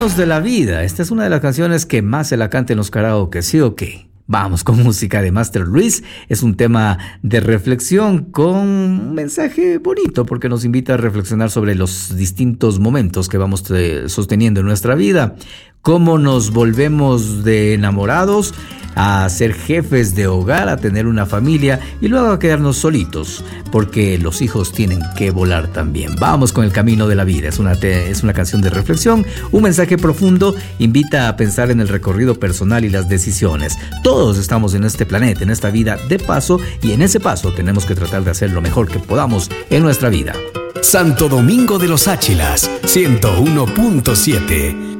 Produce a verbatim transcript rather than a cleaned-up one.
De la vida. Esta es una de las canciones que más se la canta en los karaoke, ¿sí o qué? Vamos con música de Master Luis. Es un tema de reflexión con un mensaje bonito porque nos invita a reflexionar sobre los distintos momentos que vamos eh, sosteniendo en nuestra vida. Cómo nos volvemos de enamorados a ser jefes de hogar, a tener una familia y luego a quedarnos solitos, porque los hijos tienen que volar también. Vamos con El Camino de la Vida. Es una, te, es una canción de reflexión, un mensaje profundo, invita a pensar en el recorrido personal y las decisiones. Todos estamos en este planeta, en esta vida de paso, y en ese paso tenemos que tratar de hacer lo mejor que podamos en nuestra vida. Santo Domingo de los Áchilas, ciento uno punto siete.